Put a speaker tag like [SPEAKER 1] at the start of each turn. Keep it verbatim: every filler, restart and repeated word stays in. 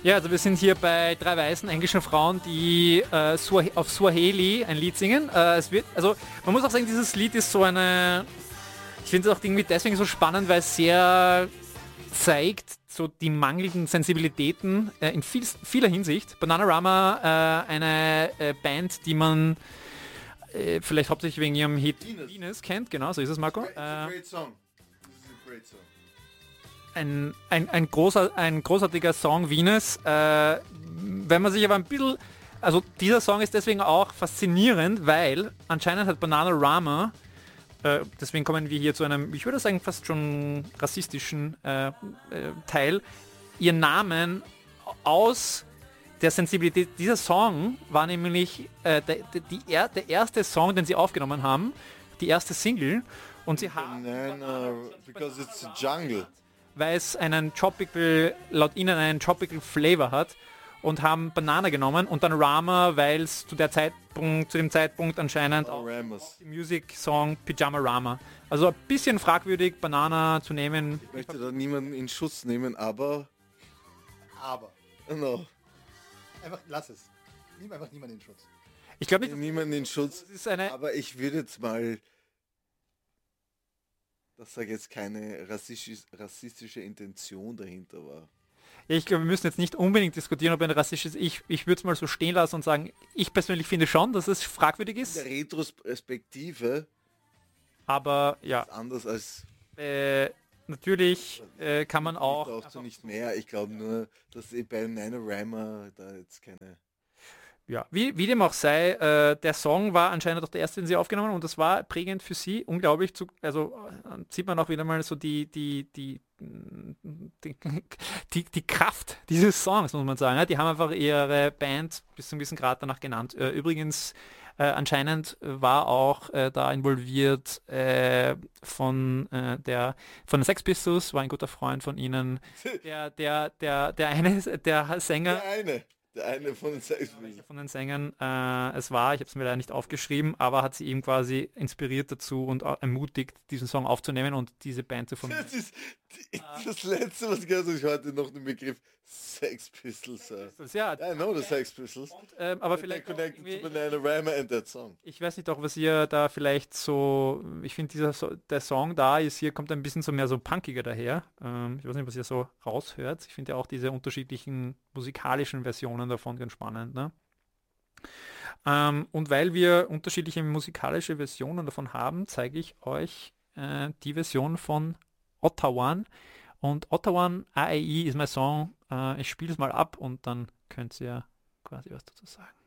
[SPEAKER 1] Ja, also wir sind hier bei drei weißen englischen Frauen, die äh, Suah- auf Swahili ein Lied singen. Äh, es wird, also man muss auch sagen, dieses Lied ist so eine, ich finde es auch irgendwie deswegen so spannend, weil es sehr zeigt so die mangelnden Sensibilitäten äh, in viel, vieler Hinsicht. Bananarama, äh, eine äh, Band, die man äh, vielleicht hauptsächlich wegen ihrem Hit
[SPEAKER 2] Venus.
[SPEAKER 1] Venus kennt, genau, so ist es, Marco.
[SPEAKER 2] It's a
[SPEAKER 1] Äh,
[SPEAKER 2] great song. This is a great song.
[SPEAKER 1] ein, ein, ein, großer, ein großartiger Song, Venus. Äh, wenn man sich aber ein bisschen... Also dieser Song ist deswegen auch faszinierend, weil anscheinend hat Bananarama, äh, deswegen kommen wir hier zu einem, ich würde sagen, fast schon rassistischen äh, äh, Teil, ihren Namen aus der Sensibilität. Dieser Song war nämlich äh, der, der, die, er, der erste Song, den sie aufgenommen haben, die erste Single. Und sie haben...
[SPEAKER 2] Banana, because it's a jungle.
[SPEAKER 1] weil es einen tropical, laut ihnen einen tropical Flavor hat und haben Banana genommen und dann Rama, weil es zu der Zeitpunkt, zu dem Zeitpunkt anscheinend auch
[SPEAKER 2] Ramus.
[SPEAKER 1] die Music Song Pyjama Rama. Also ein bisschen fragwürdig, Banana zu nehmen.
[SPEAKER 2] Ich möchte da niemanden in Schutz nehmen, aber...
[SPEAKER 3] Aber.
[SPEAKER 2] No.
[SPEAKER 3] Einfach lass es. Nimm einfach niemanden in Schutz.
[SPEAKER 1] Ich glaube nicht,
[SPEAKER 2] Niemanden in Schutz.
[SPEAKER 1] das ist eine...
[SPEAKER 2] Aber ich würde jetzt mal... dass da jetzt keine rassistisch, rassistische Intention dahinter war.
[SPEAKER 1] Ich glaube, wir müssen jetzt nicht unbedingt diskutieren, ob ein rassistisches... Ich, ich würde es mal so stehen lassen und sagen, ich persönlich finde schon, dass es fragwürdig
[SPEAKER 2] In
[SPEAKER 1] ist,
[SPEAKER 2] der Retrospektive
[SPEAKER 1] aber ja,
[SPEAKER 2] ist anders als...
[SPEAKER 1] äh, natürlich äh, kann man auch...
[SPEAKER 2] brauchst du nicht mehr. Ich glaube nur, dass eh bei NaNoWriMo da jetzt keine...
[SPEAKER 1] Ja, wie, wie dem auch sei, äh, der Song war anscheinend auch der erste, den sie aufgenommen haben und das war prägend für sie, unglaublich. Zu, also äh, sieht man auch wieder mal so die, die, die, die, die, die Kraft dieses Songs, muss man sagen. Ja? Die haben einfach ihre Band bis zu einem gewissen Grad danach genannt. Äh, übrigens, äh, anscheinend war auch äh, da involviert äh, von, äh, der, von den Sex Pistols, war ein guter Freund von ihnen. Der, der, der, der eine, der Sänger...
[SPEAKER 2] Der eine. Der eine von den Sex
[SPEAKER 1] Welcher von den Sängern äh, es war, ich habe es mir leider nicht aufgeschrieben, aber hat sie ihm quasi inspiriert dazu und auch ermutigt, diesen Song aufzunehmen und diese Band zu formieren.
[SPEAKER 2] Das ist die, das letzte, was ich gehört habe, ich heute noch den Begriff Sex Pistols. Uh.
[SPEAKER 1] Ja,
[SPEAKER 2] I know the Sex Pistols.
[SPEAKER 1] ähm, aber
[SPEAKER 2] They're
[SPEAKER 1] vielleicht auch
[SPEAKER 2] connected to
[SPEAKER 1] irgendwie-
[SPEAKER 2] NaNoWriMo and that song.
[SPEAKER 1] ich weiß nicht auch, was ihr da vielleicht so, ich finde dieser so, der Song da ist, hier kommt ein bisschen so mehr so punkiger daher. Ähm, ich weiß nicht, was ihr so raushört. Ich finde ja auch diese unterschiedlichen musikalischen Versionen davon ganz spannend. Ne? Ähm, und weil wir unterschiedliche musikalische Versionen davon haben, zeige ich euch äh, die Version von Ottawa. Und Ottawa A I E ist mein Song. Äh, ich spiele es mal ab und dann könnt ihr quasi was dazu sagen.